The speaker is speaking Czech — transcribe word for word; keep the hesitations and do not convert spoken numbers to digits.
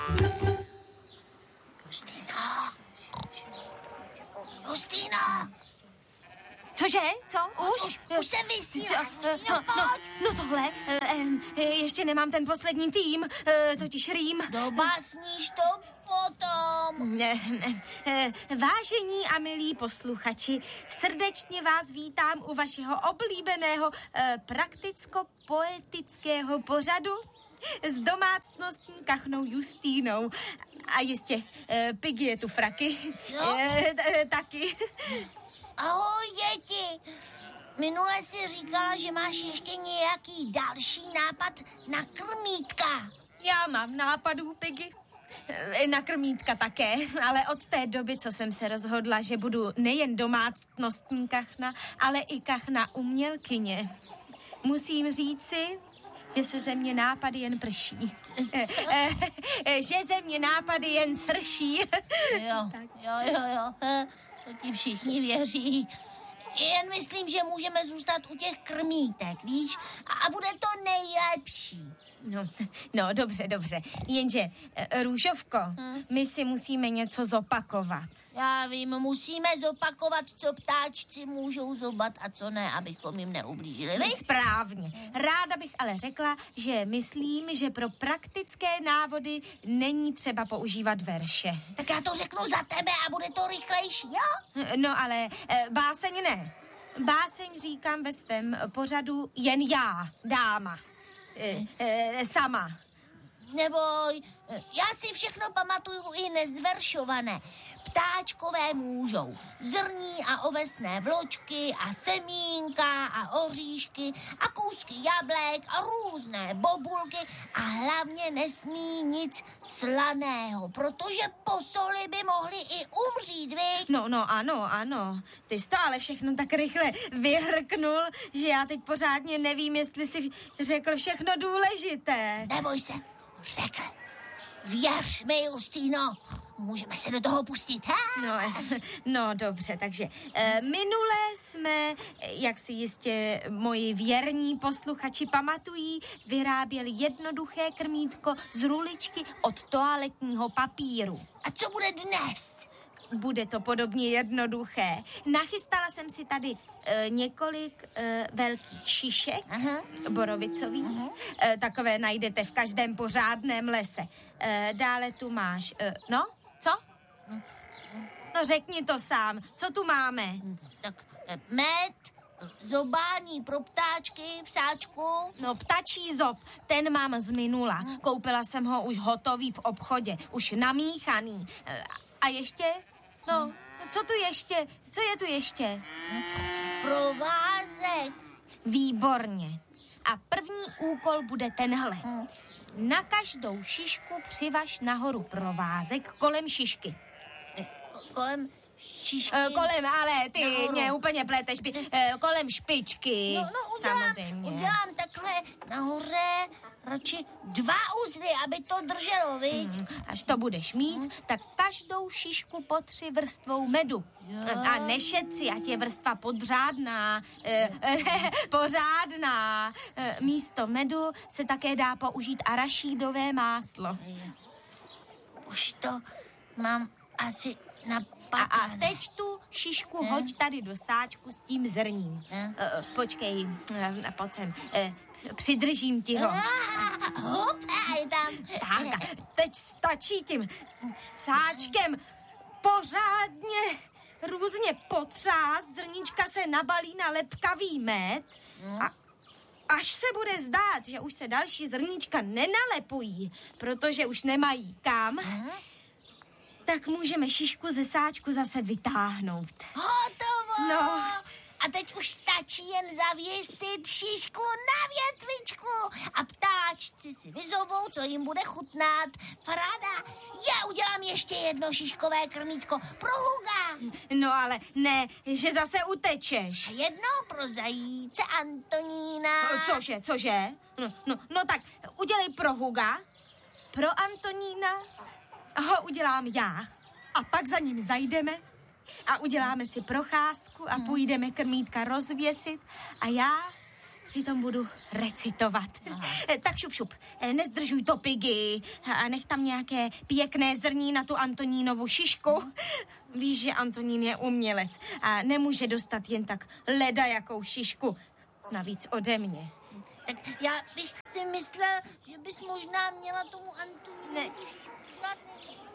Justýna! Justýna! Cože? Co? Už? Už, už jsem vysílá. No, no, no tohle, eh, ještě nemám ten poslední tým, eh, totiž Rým. Dobásníš to potom. Eh, eh, Vážení a milí posluchači, srdečně vás vítám u vašeho oblíbeného eh, prakticko-poetického pořadu s domácnostní kachnou Justýnou. A jistě, eh, Piggy je tu fraky. Eh, t- taky. Ahoj, děti. Minule jsi říkala, že máš ještě nějaký další nápad na krmítka. Já mám nápadů, Piggy. E, Na krmítka také, ale od té doby, co jsem se rozhodla, že budu nejen domácnostní kachna, ale i kachna umělkyně. Musím říci, že se ze mě nápady jen prší. E, e, e, že ze mě nápady jen srší. Jo, jo, jo, jo. To ti všichni věří. Jen myslím, že můžeme zůstat u těch krmítek, víš? A bude to nejlepší. No, no, dobře, dobře. Jenže, e, Růžovko, hmm? my si musíme něco zopakovat. Já vím, musíme zopakovat, co ptáčci můžou zobat a co ne, abychom jim neublížili, viď? Správně. Ráda bych ale řekla, že myslím, že pro praktické návody není třeba používat verše. Tak já to řeknu za tebe a bude to rychlejší, jo? No ale e, báseň ne. Báseň říkám ve svém pořadu jen já, dáma. E, e, sama. Neboj, já si všechno pamatuju i nezveršované. Ptáčkové můžou zrní a ovesné vločky a semínka a oříšky a kousky jablek a různé bobulky a hlavně nesmí nic slaného, protože po soli by mohli i umřít, viď? No, no, ano, ano. Ty jsi to ale všechno tak rychle vyhrknul, že já teď pořádně nevím, jestli jsi řekl všechno důležité. Neboj se, řekl. Věř mi, Justýno, můžeme se do toho pustit, ha? No, no dobře, takže e, minule jsme, jak si jistě moji věrní posluchači pamatují, vyráběli jednoduché krmítko z ruličky od toaletního papíru. A co bude dnes? Bude to podobně jednoduché. Nachystala jsem si tady e, několik e, velkých šišek, Aha. borovicových. Aha. E, takové najdete v každém pořádném lese. E, dále tu máš, e, no, co? No řekni to sám, co tu máme? Tak med, zobání pro ptáčky v sáčku. No ptačí zob, ten mám z minula. Koupila jsem ho už hotový v obchodě, už namíchaný. E, a ještě? No, co tu ještě? Co je tu ještě? Provázek. Výborně. A první úkol bude tenhle. Hmm. Na každou šišku přivaž nahoru provázek kolem šišky. Kolem šišky. E, kolem, ale ty nahoru. mě úplně pleteš. E, kolem špičky. No, no udělám, samozřejmě. udělám takhle nahoře radši dva uzly, aby to drželo, viď? Hmm, až to budeš mít, hmm. tak každou šišku potři vrstvou medu. Jo. A nešetři, ať je vrstva podřádná, e, e, pořádná. E, místo medu se také dá použít arašídové máslo. Už to mám asi A, napadne. a teď tu šišku Hmm. hoď tady do sáčku s tím zrním. Hmm. E, počkej, e, pojď sem. E, přidržím ti ho. Ah, hop, a je tam. Tak, a teď stačí tím sáčkem pořádně různě potřást, zrníčka se nabalí na lepkavý med a až se bude zdát, že už se další zrníčka nenalepují, protože už nemají kam, tak můžeme šišku ze sáčku zase vytáhnout. Hotovo! No. A teď už stačí jen zavěsit šišku na větvičku a ptáčci si vyzobou, co jim bude chutnat. Paráda, já udělám ještě jedno šiškové krmítko pro Huga. No ale ne, že zase utečeš. A jedno pro zajíce Antonína. O, Cože, cože? No, no, no tak udělej pro Huga, pro Antonína ho udělám já a pak za ním zajdeme a uděláme si procházku a půjdeme krmítka rozvěsit a já přitom budu recitovat. Aha. Tak šup, šup, nezdržuj to, Piggy, a nech tam nějaké pěkné zrní na tu Antonínovu šišku. Aha. Víš, že Antonín je umělec a nemůže dostat jen tak leda jakou šišku. Navíc ode mě. Tak já bych si myslela, že bys možná měla tomu Antonínu tu šišku dělat.